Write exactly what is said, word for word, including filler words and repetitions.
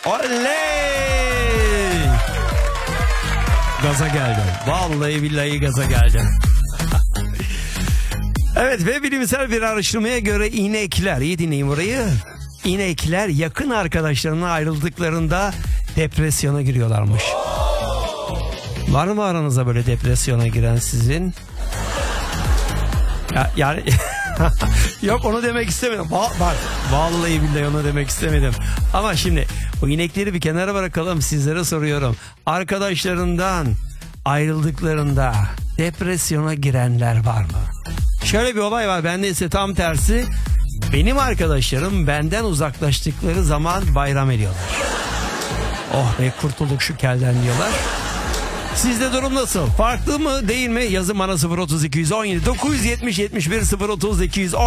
Oley! Gaza geldim. Vallahi billahi gaza geldim. Evet, ve bilimsel bir araştırmaya göre inekler, iyi dinleyin burayı. İnekler yakın arkadaşlarına ayrıldıklarında depresyona giriyorlarmış. Var mı aranızda böyle depresyona giren sizin? Ya, yani yok, onu demek istemedim. Va- bak vallahi billahi onu demek istemedim. Ama şimdi bu inekleri bir kenara bırakalım, sizlere soruyorum. Arkadaşlarından ayrıldıklarında depresyona girenler var mı? Şöyle bir olay var, bende ise tam tersi. Benim arkadaşlarım benden uzaklaştıkları zaman bayram ediyorlar. Oh be, kurtulduk şu kelden diyorlar. Sizde durum nasıl? Farklı mı değil mi? Yazın bana sıfır otuz iki yüz on yedi dokuz yüz yetmiş yetmiş bir sıfır otuz iki yüz on